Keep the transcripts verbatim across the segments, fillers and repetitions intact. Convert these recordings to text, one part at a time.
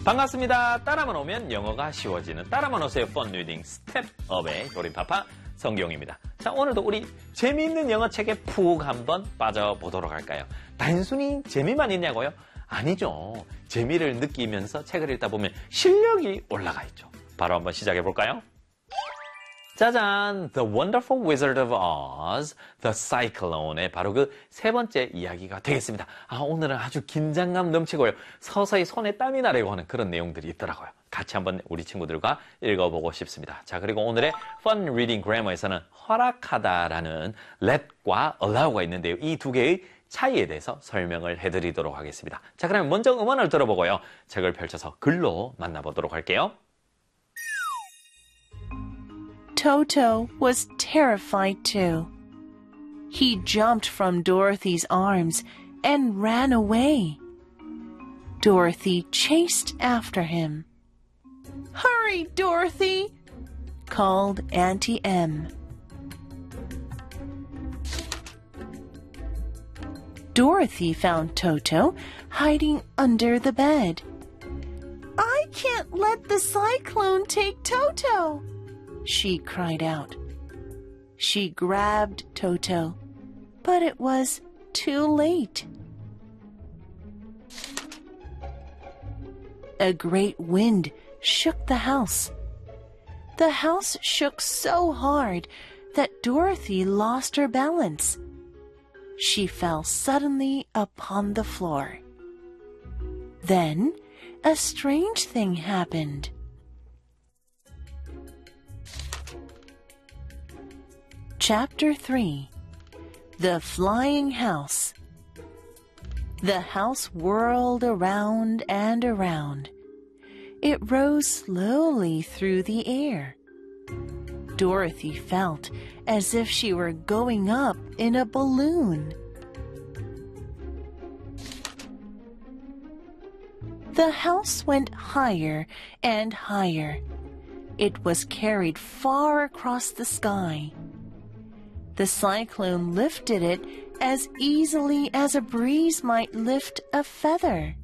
반갑습니다. 따라만 오면 영어가 쉬워지는 따라만 오세요. 펀 리딩 스텝업의 도림파파 성경입니다. 자, 오늘도 우리 재미있는 영어 책에 푹 한번 빠져보도록 할까요? 단순히 재미만 있냐고요? 아니죠. 재미를 느끼면서 책을 읽다 보면 실력이 올라가 있죠. 바로 한번 시작해 볼까요? 짜잔! The Wonderful Wizard of Oz, The Cyclone의 바로 그 세 번째 이야기가 되겠습니다. 아, 오늘은 아주 긴장감 넘치고요. 서서히 손에 땀이 나려고 하는 그런 내용들이 있더라고요. 같이 한번 우리 친구들과 읽어보고 싶습니다. 자, 그리고 오늘의 Fun Reading Grammar에서는 허락하다라는 let과 allow가 있는데요. 이 두 개의 차이에 대해서 설명을 해드리도록 하겠습니다. 자, 그럼 먼저 음원을 들어보고요. 책을 펼쳐서 글로 만나보도록 할게요. Toto was terrified too. He jumped from Dorothy's arms and ran away. Dorothy chased after him. "Hurry, Dorothy!" called Auntie Em. Dorothy found Toto hiding under the bed. "I can't let the cyclone take Toto!" she cried out. She grabbed Toto, but it was too late. A great wind shook the house. The house shook so hard that Dorothy lost her balance. She fell suddenly upon the floor. Then a strange thing happened. Chapter three. The Flying House. The house whirled around and around. It rose slowly through the air. Dorothy felt as if she were going up in a balloon. The house went higher and higher. It was carried far across the sky. The cyclone lifted it as easily as a breeze might lift a feather.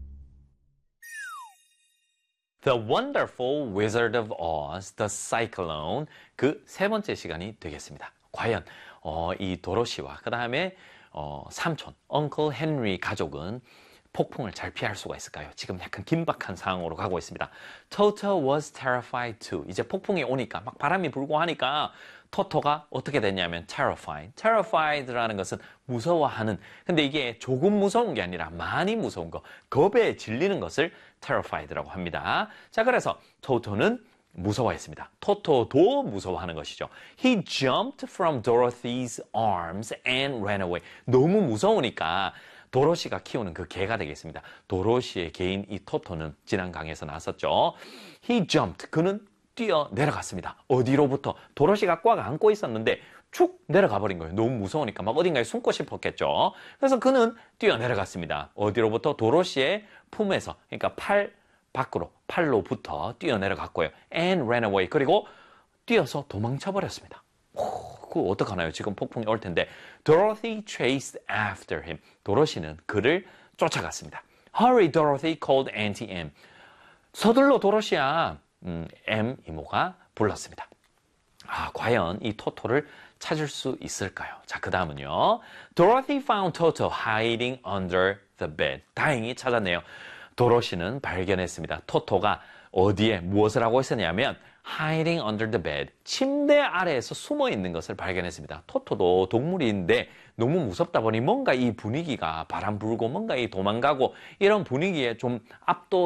The Wonderful Wizard of Oz, The Cyclone, 그 세 번째 시간이 되겠습니다. 과연 어, 이 도로시와 그 다음에 어, 삼촌, Uncle Henry 가족은 폭풍을 잘 피할 수가 있을까요? 지금 약간 긴박한 상황으로 가고 있습니다. Toto was terrified too. 이제 폭풍이 오니까 막 바람이 불고 하니까 토토가 어떻게 됐냐면 terrified. terrified라는 것은 무서워하는. 근데 이게 조금 무서운 게 아니라 많이 무서운 거, 겁에 질리는 것을 terrified라고 합니다. 자, 그래서 토토는 무서워했습니다. 토토도 무서워하는 것이죠. He jumped from Dorothy's arms and ran away. 너무 무서우니까 도로시가 키우는 그 개가 되겠습니다. 도로시의 개인 이 토토는 지난 강의에서 나왔었죠. He jumped. 그는 뛰어 내려갔습니다. 어디로부터? 도로시가 꽉 안고 있었는데 축 내려가 버린 거예요. 너무 무서우니까 막 어딘가에 숨고 싶었겠죠. 그래서 그는 뛰어 내려갔습니다. 어디로부터? 도로시의 품에서. 그러니까 팔 밖으로, 팔로부터 뛰어 내려갔고요. And ran away. 그리고 뛰어서 도망쳐 버렸습니다. 그거 어떡하나요? 지금 폭풍이 올 텐데. Dorothy chased after him. 도로시는 그를 쫓아갔습니다. Hurry, Dorothy called Auntie Em. 서둘러 도로시야. 음, M 이모가 불렀습니다. 아, 과연 이 토토를 찾을 수 있을까요? 자, 그 다음은요. Dorothy found Toto hiding under the bed. 다행히 찾았네요. 도로시는 발견했습니다. 토토가 어디에 무엇을 하고 있었냐면 hiding under the bed. 침대 아래에서 숨어 있는 것을 발견했습니다. 토토도 동물인데 너무 무섭다 보니 뭔가 이 분위기가 바람 불고 뭔가 이 도망가고 이런 분위기에 좀 압도